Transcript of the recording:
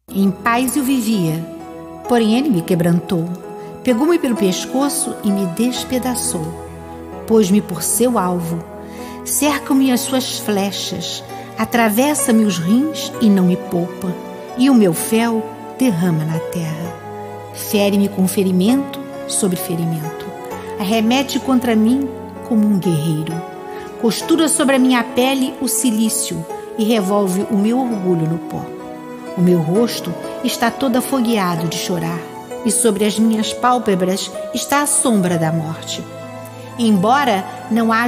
Em paz eu vivia, porém ele me quebrantou. Pegou-me pelo pescoço e me despedaçou. Pôs-me por seu alvo. Cercam-me as suas flechas. Atravessa-me os rins e não me poupa. E o meu fel derrama na terra. Fere-me com ferimento sobre ferimento. Arremete contra mim como um guerreiro. Costura sobre a minha pele o cilício e revolve o meu orgulho no pó. O meu rosto está todo afogueado de chorar, e sobre as minhas pálpebras está a sombra da morte. Embora não haja